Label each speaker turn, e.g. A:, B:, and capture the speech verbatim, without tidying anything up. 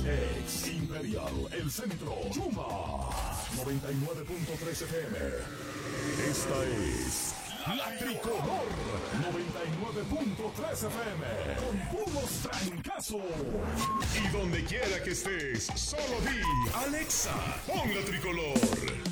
A: Ex Imperial, El Centro, Yuma, noventa y nueve punto tres F M. Esta es La Tricolor, noventa y nueve punto tres F M, con puros trancazos. Y donde quiera que estés, solo di, Alexa, pon La Tricolor.